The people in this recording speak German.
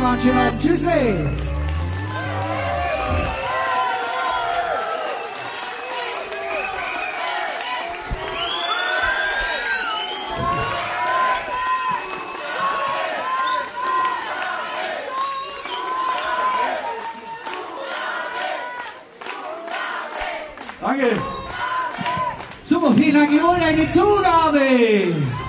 einen schönen Abend. Tschüssli. Danke. Super, vielen Dank. Ihr wollt eine Zugabe.